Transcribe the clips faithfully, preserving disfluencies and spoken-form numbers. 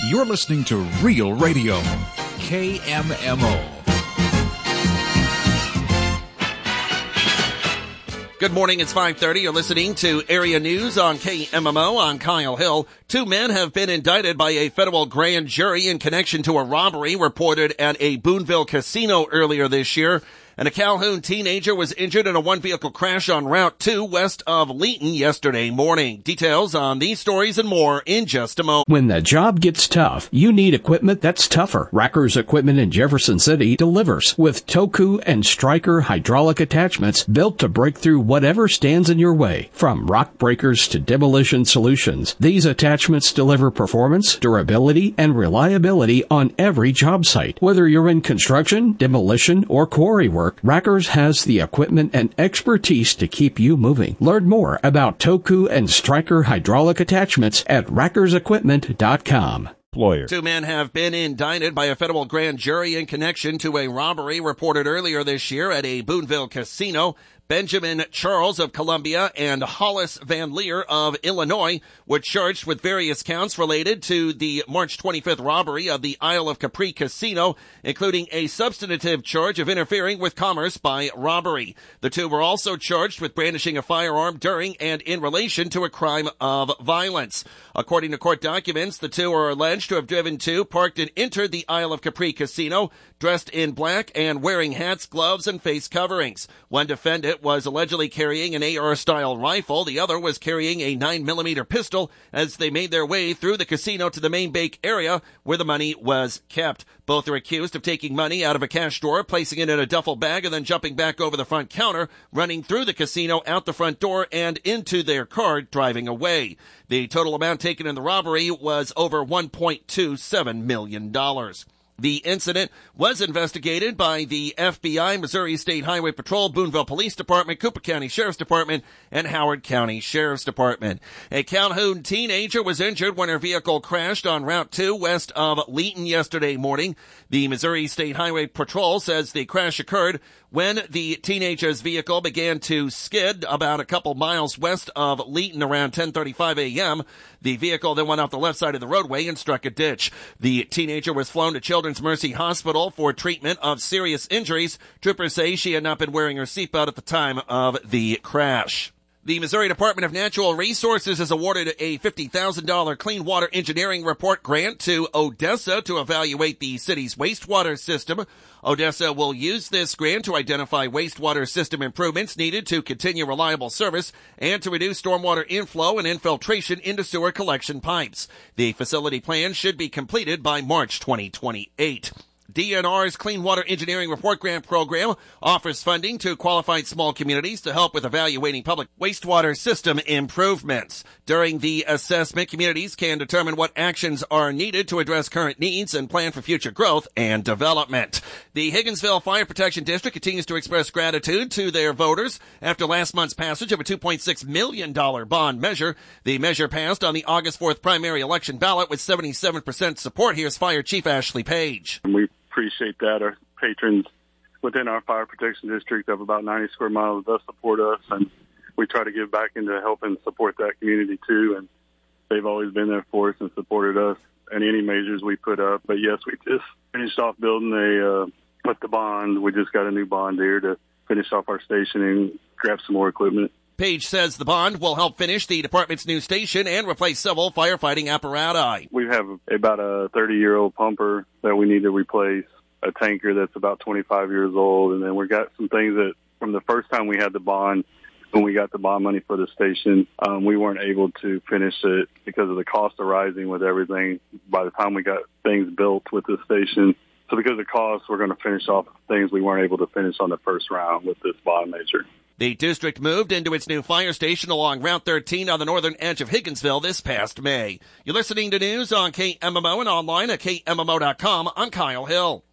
You're listening to Real Radio, K M M O. Good morning, it's five thirty. You're listening to Area News on K M M O. I'm Kyle Hill. Two men have been indicted by a federal grand jury in connection to a robbery reported at a Boonville casino earlier this year. And a Calhoun teenager was injured in a one-vehicle crash on Route two west of Leeton yesterday morning. Details on these stories and more in just a moment. When the job gets tough, you need equipment that's tougher. Racker's Equipment in Jefferson City delivers with Toku and Stryker hydraulic attachments built to break through whatever stands in your way. From rock breakers to demolition solutions, these attachments deliver performance, durability, and reliability on every job site. Whether you're in construction, demolition, or quarry work, Rackers has the equipment and expertise to keep you moving. Learn more about Toku and Stryker hydraulic attachments at rackers equipment dot com. Two men have been indicted by a federal grand jury in connection to a robbery reported earlier this year at a Boonville casino. Benjamin Charles of Columbia and Hollis Van Leer of Illinois were charged with various counts related to the March twenty-fifth robbery of the Isle of Capri casino, including a substantive charge of interfering with commerce by robbery. The two were also charged with brandishing a firearm during and in relation to a crime of violence. According to court documents, the two are alleged to have driven to, parked, and entered the Isle of Capri casino dressed in black and wearing hats, gloves, and face coverings. One defendant was allegedly carrying an A R-style rifle. The other was carrying a nine millimeter pistol as they made their way through the casino to the main bake area where the money was kept. Both are accused of taking money out of a cash drawer, placing it in a duffel bag, and then jumping back over the front counter, running through the casino, out the front door, and into their car, driving away. The total amount taken in the robbery was over one point two seven million dollars. The incident was investigated by the F B I, Missouri State Highway Patrol, Boonville Police Department, Cooper County Sheriff's Department, and Howard County Sheriff's Department. A Calhoun teenager was injured when her vehicle crashed on Route two west of Leeton yesterday morning. The Missouri State Highway Patrol says the crash occurred when the teenager's vehicle began to skid about a couple miles west of Leeton around ten thirty-five a.m. The vehicle then went off the left side of the roadway and struck a ditch. The teenager was flown to Children's Mercy Hospital for treatment of serious injuries. Troopers say she had not been wearing her seatbelt at the time of the crash. The Missouri Department of Natural Resources has awarded a fifty thousand dollars Clean Water Engineering Report grant to Odessa to evaluate the city's wastewater system. Odessa will use this grant to identify wastewater system improvements needed to continue reliable service and to reduce stormwater inflow and infiltration into sewer collection pipes. The facility plan should be completed by March twenty twenty-eight. D N R's Clean Water Engineering Report Grant Program offers funding to qualified small communities to help with evaluating public wastewater system improvements. During the assessment, communities can determine what actions are needed to address current needs and plan for future growth and development. The Higginsville Fire Protection District continues to express gratitude to their voters after last month's passage of a two point six million dollars bond measure. The measure passed on the August fourth primary election ballot with seventy-seven percent support. Here's Fire Chief Ashley Page. We appreciate that. Our patrons within our fire protection district of about ninety square miles does support us, and we try to give back into helping support that community too. And they've always been there for us and supported us and any measures we put up. But yes, we just finished off building a uh, with the bond. We just got a new bond here to finish off our station and grab some more equipment. Page says the bond will help finish the department's new station and replace several firefighting apparatus. We have about a thirty-year-old pumper that we need to replace, a tanker that's about twenty-five years old, and then we got some things that from the first time we had the bond, when we got the bond money for the station, um, we weren't able to finish it because of the cost of rising with everything by the time we got things built with the station. So because of the cost, we're going to finish off things we weren't able to finish on the first round with this bond measure. The district moved into its new fire station along Route thirteen on the northern edge of Higginsville this past May. You're listening to news on K M M O and online at K M M O dot com. I'm Kyle Hill.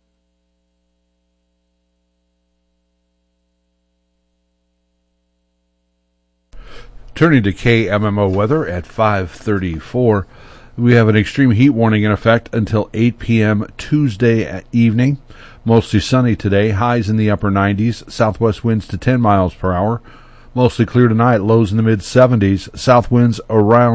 Turning to K M M O weather at five thirty-four. We have an extreme heat warning in effect until eight p.m. Tuesday evening. Mostly sunny today, highs in the upper nineties, southwest winds to ten miles per hour. Mostly clear tonight, lows in the mid seventies, south winds around